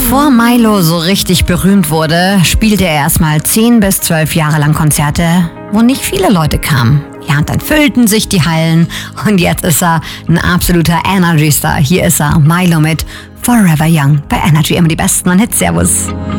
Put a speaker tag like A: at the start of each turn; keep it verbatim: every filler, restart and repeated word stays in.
A: Bevor Milo so richtig berühmt wurde, spielte er erstmal zehn bis zwölf Jahre lang Konzerte, wo nicht viele Leute kamen. Ja, und dann füllten sich die Hallen und jetzt ist er ein absoluter Energy-Star. Hier ist er, Milo mit Forever Young bei Energy. Immer die besten Hits. Servus.